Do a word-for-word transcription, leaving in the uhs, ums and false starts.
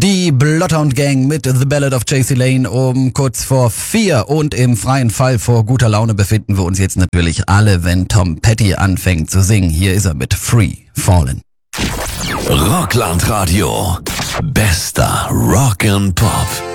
Die Bloodhound Gang mit The Ballad of J C Lane um kurz vor vier und im freien Fall vor guter Laune befinden wir uns jetzt natürlich alle, wenn Tom Petty anfängt zu singen. Hier ist er mit Free Fallin'. Rockland Radio. Bester Rock and Pop.